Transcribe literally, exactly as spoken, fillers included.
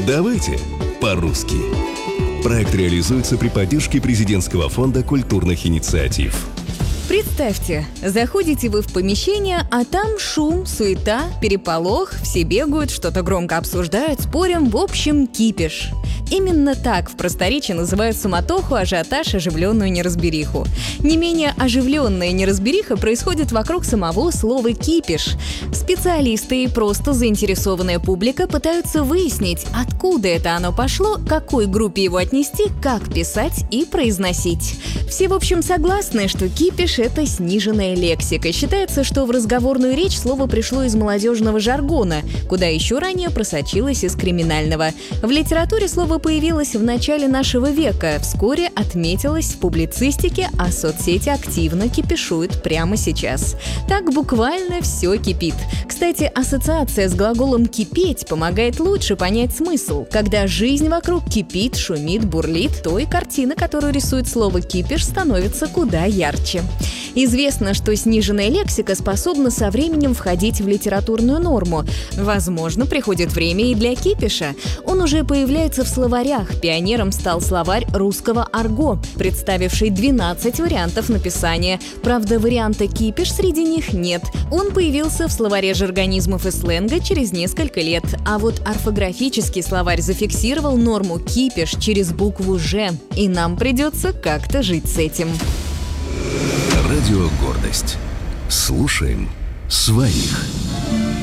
Давайте по-русски. Проект реализуется при поддержке Президентского фонда культурных инициатив. Представьте, заходите вы в помещение, а там шум, суета, переполох, все бегают, что-то громко обсуждают, спорим, в общем, кипиш. Именно так в просторечии называют суматоху, ажиотаж, оживленную неразбериху. Не менее оживленная неразбериха происходит вокруг самого слова «кипиш». Специалисты и просто заинтересованная публика пытаются выяснить, откуда это оно пошло, к какой группе его отнести, как писать и произносить. Все, в общем, согласны, что кипиш — это сниженная лексика. Считается, что в разговорную речь слово пришло из молодежного жаргона, куда еще ранее просочилось из криминального. В литературе слово появилось в начале нашего века, вскоре отметилось в публицистике, а соцсети активно кипишуют прямо сейчас. Так буквально все кипит. Кстати, ассоциация с глаголом «кипеть» помогает лучше понять смысл. Когда жизнь вокруг кипит, шумит, бурлит, то и картина, которую рисует слово «кипиш», становится куда ярче. Известно, что сниженная лексика способна со временем входить в литературную норму. Возможно, приходит время и для кипиша. Он уже появляется в словарях. Пионером стал словарь русского арго, представивший двенадцать вариантов написания. Правда, варианта «кипиш» среди них нет. Он появился в словаре жаргонизмов и сленга через несколько лет. А вот орфографический словарь зафиксировал норму «кипиш» через букву «ж». И нам придется как-то жить с этим. Радио «Гордость». Слушаем своих.